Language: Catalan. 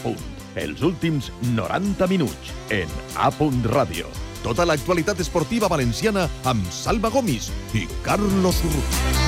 Punt. Els últims 90 minuts en A Punt Ràdio. Tota l'actualitat esportiva valenciana amb Salva Gomis i Carlos Urrutia.